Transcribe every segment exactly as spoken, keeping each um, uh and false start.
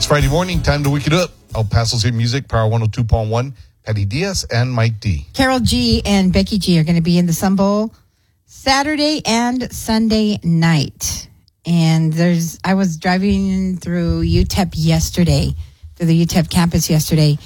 Friday morning, time to wake it up. El Paso's Hit Music, Power one oh two point one. Patty Diaz and Mike D. Carol G and Becky G are going to be in the Sun Bowl Saturday and Sunday night. And there's, I was driving through U T E P yesterday, through the U T E P campus yesterday,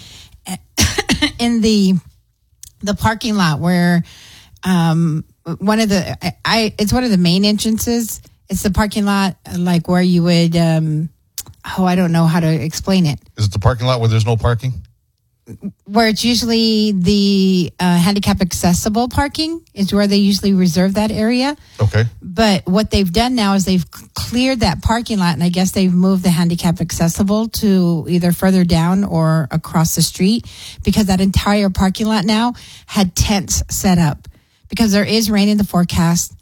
in the the parking lot where um, one of the, I, I it's one of the main entrances. It's the parking lot, like where you would, um, oh, I don't know how to explain it. Is it the parking lot where there's no parking? Where it's usually the uh, handicap accessible parking is where they usually reserve that area. Okay. But what they've done now is they've cleared that parking lot, and I guess they've moved the handicap accessible to either further down or across the street, because that entire parking lot now had tents set up because there is rain in the forecast.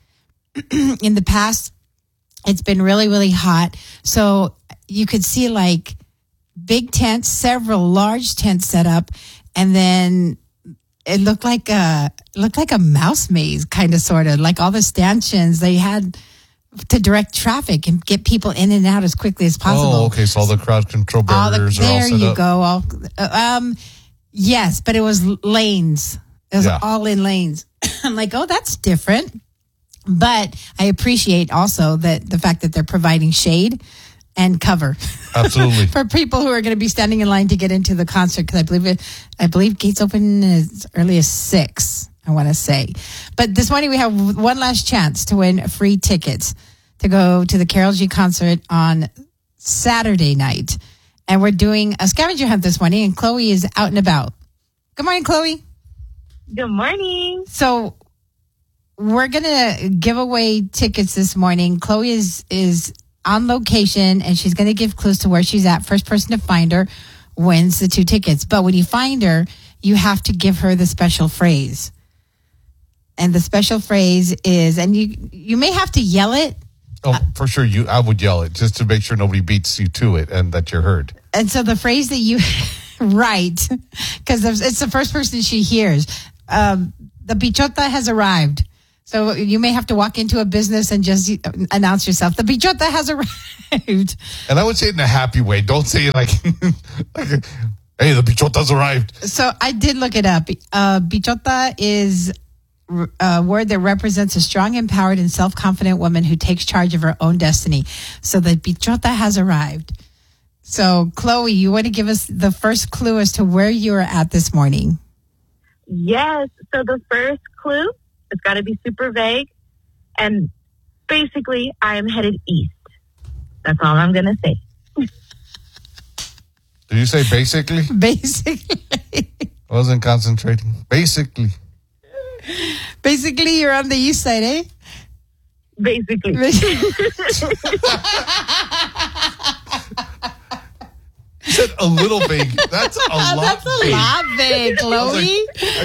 In the past, it's been really, really hot. So you could see like big tents, several large tents set up, and then it looked like a it looked like a mouse maze, kind of, sort of, like all the stanchions they had to direct traffic and get people in and out as quickly as possible. Oh, okay. So all the crowd control all barriers the, are all there set you up. go. All, um, yes, but it was lanes. It was Yeah. all in lanes. I'm like, oh, that's different. But I appreciate also that the fact that they're providing shade and cover. Absolutely. For people who are going to be standing in line to get into the concert, because I believe it, I believe gates open as early as six, I want to say. But this morning we have one last chance to win free tickets to go to the Carol G concert on Saturday night. And we're doing a scavenger hunt this morning, and Chloe is out and about. Good morning, Chloe. Good morning. So we're going to give away tickets this morning. Chloe is is on location, and she's going to give clues to where she's at. First person to find her wins the two tickets. But when you find her, you have to give her the special phrase. And the special phrase is, and you you may have to yell it. Oh, for sure. You, I would yell it just to make sure nobody beats you to it and that you're heard. And so the phrase that you write, because it's the first person she hears, um, the bichota has arrived. So you may have to walk into a business and just announce yourself. The bichota has arrived. And I would say it in a happy way. Don't say it like, like hey, the bichota's arrived. So I did look it up. Uh, bichota is a word that represents a strong, empowered, and self-confident woman who takes charge of her own destiny. So the bichota has arrived. So, Chloe, you want to give us the first clue as to where you are at this morning? Yes. So the first clue, it's got to be super vague. And basically, I am headed east. That's all I'm going to say. Did you say basically? Basically. I wasn't concentrating. Basically. Basically, you're on the east side, eh? Basically. You said a little vague. That's a lot That's a vague. lot vague, Chloe.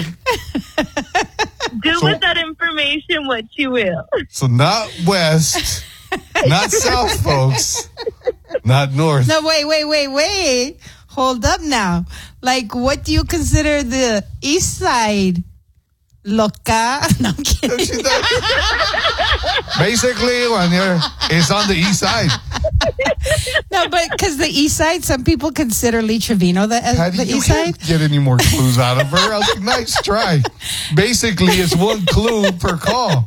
Do So- with that information what you will. So not west, not south, folks. Not north. No, wait, wait, wait, wait. Hold up now. Like, what do you consider the east side? Loca? No, I'm kidding. She's not- Basically, when you're, it's on the east side. No, but because the east side, some people consider Lee Trevino the, How uh, do the you east can't side. get any more clues out of her? I was like, nice try. Basically, it's one clue per call.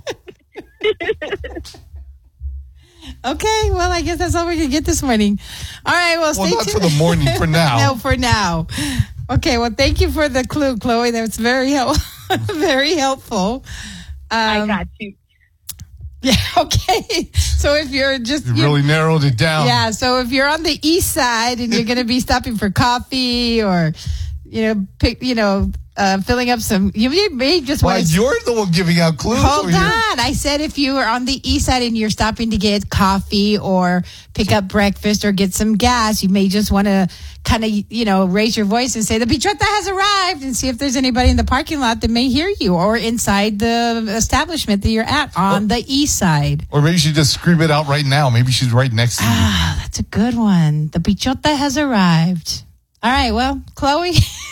Okay, well, I guess that's all we can get this morning. All right, well, stay Well, not tuned. for the morning, for now. No, for now. Okay, well, thank you for the clue, Chloe. That was very help- very helpful. I Um, got you. Yeah, okay. So if you're just... You you- really narrowed it down. Yeah, so if you're on the east side and you're going to be stopping for coffee or, you know, pick, you know, uh, filling up some... You may just Why, want to... you're the one giving out clues. Hold over here. on. I said if you are on the east side and you're stopping to get coffee or pick up breakfast or get some gas, you may just want to kind of, you know, raise your voice and say, the bichota has arrived, and see if there's anybody in the parking lot that may hear you, or inside the establishment that you're at on Oh. the east side. Or maybe you should just scream it out right now. Maybe she's right next to you. Ah, that's a good one. The bichota has arrived. All right. Well, Chloe,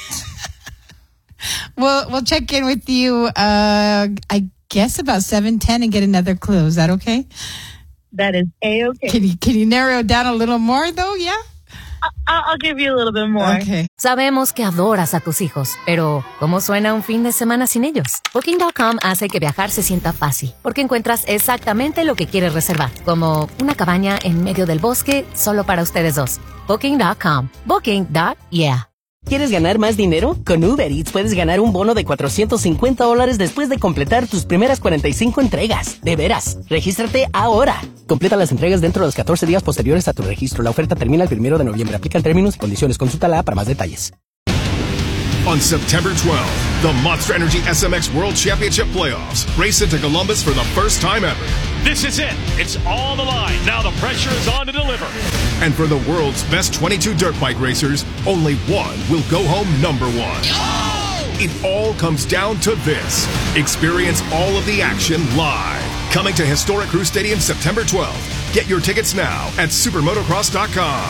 we'll we'll check in with you. Uh, I guess about seven ten and get another clue. Is that okay? That is A-okay. Can you can you narrow it down a little more though? Yeah. I'll, I'll give you a little bit more. Okay. Sabemos que adoras a tus hijos, pero ¿cómo suena un fin de semana sin ellos? Booking punto com hace que viajar se sienta fácil, porque encuentras exactamente lo que quieres reservar, como una cabaña en medio del bosque solo para ustedes dos. Booking punto com. Booking. Yeah. ¿Quieres ganar más dinero? Con Uber Eats puedes ganar un bono de cuatrocientos cincuenta dólares después de completar tus primeras cuarenta y cinco entregas. De veras, regístrate ahora. Completa las entregas dentro de los catorce días posteriores a tu registro. La oferta termina el primero de noviembre. Aplican términos y condiciones. Consúltala para más detalles. On September twelfth, the Monster Energy S M X World Championship Playoffs race into Columbus for the first time ever. This is it. It's all the line. Now the pressure is on to deliver. And for the world's best twenty-two dirt bike racers, only one will go home number one. Oh! It all comes down to this. Experience all of the action live. Coming to historic Crew Stadium September twelfth. Get your tickets now at supermotocross dot com.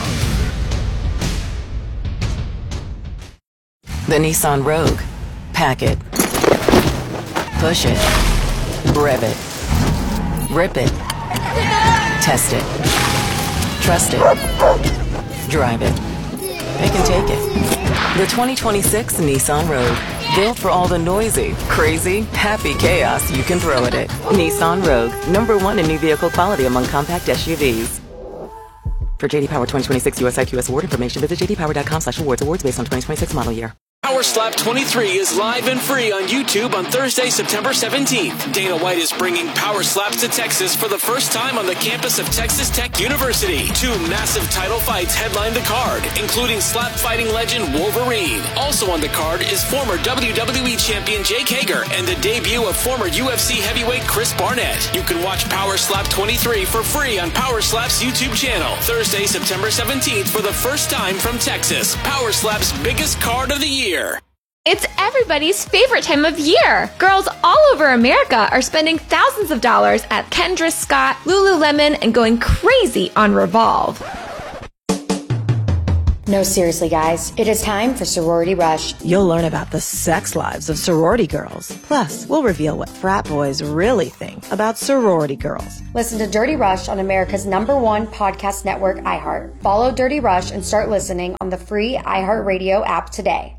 The Nissan Rogue. Pack it. Push it. Rev it. Rip it. Test it. Trust it. Drive it. They can take it. The twenty twenty-six Nissan Rogue. Built for all the noisy, crazy, happy chaos you can throw at it. Nissan Rogue. Number one in new vehicle quality among compact S U Vs. For J D Power twenty twenty-six U S I Q S award information, visit j d power dot com slash awards. Awards based on twenty twenty-six model year. Power Slap twenty-three is live and free on YouTube on Thursday, September seventeenth. Dana White is bringing Power Slaps to Texas for the first time on the campus of Texas Tech University. Two massive title fights headline the card, including slap fighting legend Wolverine. Also on the card is former W W E champion Jake Hager and the debut of former U F C heavyweight Chris Barnett. You can watch Power Slap twenty-three for free on Power Slap's YouTube channel. Thursday, September seventeenth for the first time from Texas. Power Slap's biggest card of the year. It's everybody's favorite time of year. Girls all over America are spending thousands of dollars at Kendra Scott, Lululemon, and going crazy on Revolve. No, seriously, guys. It is time for Sorority Rush. You'll learn about the sex lives of sorority girls. Plus, we'll reveal what frat boys really think about sorority girls. Listen to Dirty Rush on America's number one podcast network, iHeart. Follow Dirty Rush and start listening on the free iHeartRadio app today.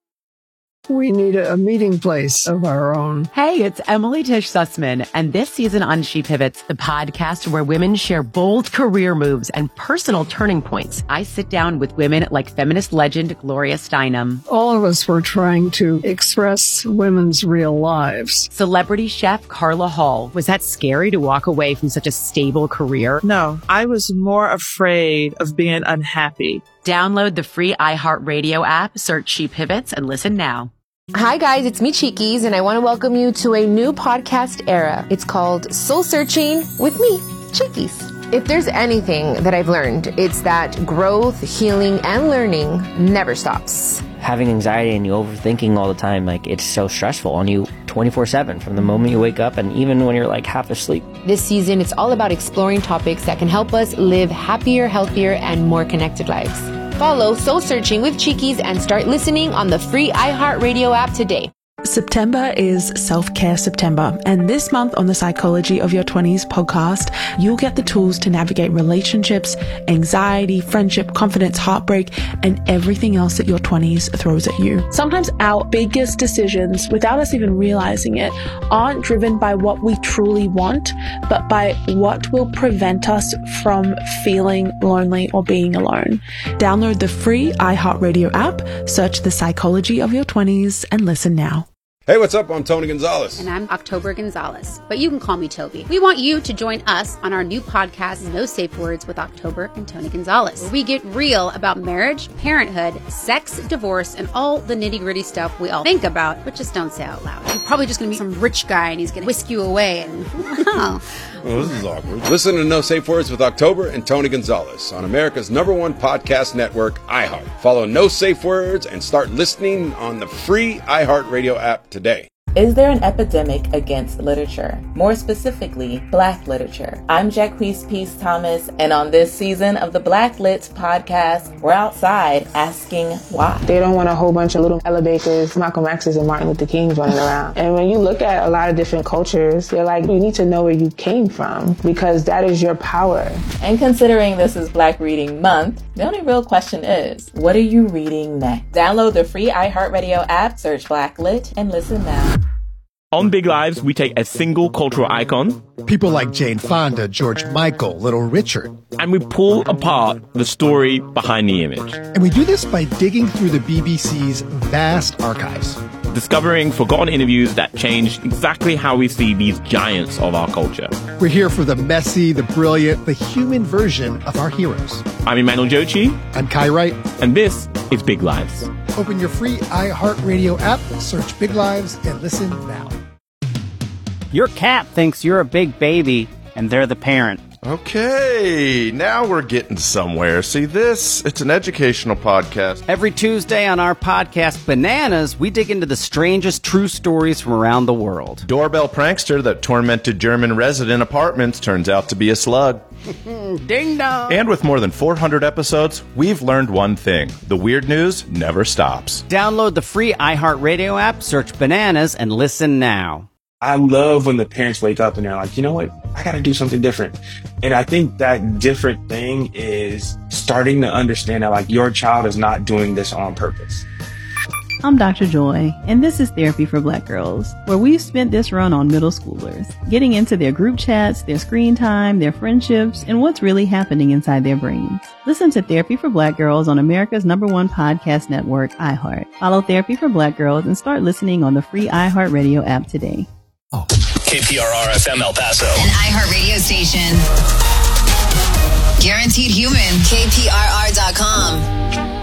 We need a meeting place of our own. Hey, it's Emily Tish Sussman, and this season on She Pivots, the podcast where women share bold career moves and personal turning points. I sit down with women like feminist legend Gloria Steinem. All of us were trying to express women's real lives. Celebrity chef Carla Hall. Was that scary to walk away from such a stable career? No, I was more afraid of being unhappy. Download the free iHeartRadio app, search She Pivots, and listen now. Hi guys, it's me Cheekies, and I want to welcome you to a new podcast era. It's called Soul Searching with me, Cheekies. If there's anything that I've learned, it's that growth, healing, and learning never stops. Having anxiety and you overthinking all the time, like it's so stressful on you twenty-four seven from the moment you wake up and even when you're like half asleep. This season, it's all about exploring topics that can help us live happier, healthier, and more connected lives. Follow Soul Searching with Cheekies and start listening on the free iHeartRadio app today. September is Self-Care September, and this month on the Psychology of Your twenties podcast, you'll get the tools to navigate relationships, anxiety, friendship, confidence, heartbreak, and everything else that your twenties throws at you. Sometimes our biggest decisions, without us even realizing it, aren't driven by what we truly want, but by what will prevent us from feeling lonely or being alone. Download the free iHeartRadio app, search the Psychology of Your twenties, and listen now. Hey, what's up? I'm Tony Gonzalez. And I'm October Gonzalez, but you can call me Toby. We want you to join us on our new podcast, No Safe Words with October and Tony Gonzalez, where we get real about marriage, parenthood, sex, divorce, and all the nitty-gritty stuff we all think about, but just don't say out loud. You're probably just going to meet some rich guy and he's going to whisk you away and, oh. Well, this is awkward. Listen to No Safe Words with October and Tony Gonzalez on America's number one podcast network, iHeart. Follow No Safe Words and start listening on the free iHeartRadio app today. Is there an epidemic against literature? More specifically, Black literature. I'm Jacquees Peace Thomas, and on this season of the Black Lit podcast, we're outside asking why. They don't want a whole bunch of little Ella Bakers, Malcolm X's, and Martin Luther Kings running around. And when you look at a lot of different cultures, they're like, you need to know where you came from, because that is your power. And considering this is Black Reading Month, the only real question is, what are you reading next? Download the free iHeartRadio app, search Black Lit, and listen now. On Big Lives, we take a single cultural icon, people like Jane Fonda, George Michael, Little Richard, and we pull apart the story behind the image. And we do this by digging through the B B C's vast archives, discovering forgotten interviews that changed exactly how we see these giants of our culture. We're here for the messy, the brilliant, the human version of our heroes. I'm Emmanuel Jochi. I'm Kai Wright. And this is Big Lives. Open your free iHeartRadio app, search Big Lives, and listen now. Your cat thinks you're a big baby, and they're the parent. Okay, now we're getting somewhere. See this? It's an educational podcast. Every Tuesday on our podcast, Bananas, we dig into the strangest true stories from around the world. Doorbell prankster that tormented German resident apartments turns out to be a slug. Ding dong! And with more than four hundred episodes, we've learned one thing. The weird news never stops. Download the free iHeartRadio app, search Bananas, and listen now. I love when the parents wake up and they're like, you know what? I got to do something different. And I think that different thing is starting to understand that, like, your child is not doing this on purpose. I'm Doctor Joy, and this is Therapy for Black Girls, where we've spent this run on middle schoolers, getting into their group chats, their screen time, their friendships, and what's really happening inside their brains. Listen to Therapy for Black Girls on America's number one podcast network, iHeart. Follow Therapy for Black Girls and start listening on the free iHeartRadio app today. Oh. K P R R F M El Paso. An iHeart radio station. Guaranteed human. K P R R dot com.